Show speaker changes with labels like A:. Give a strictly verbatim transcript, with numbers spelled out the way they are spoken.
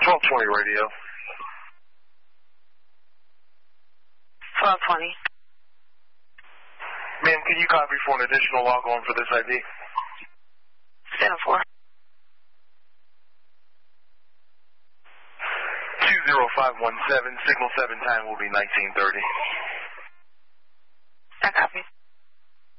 A: twelve twenty radio.
B: twelve twenty.
A: Ma'am, can you copy for an additional log on for this I D?
B: seven four.
A: two zero five one seven, signal seven time will be nineteen thirty.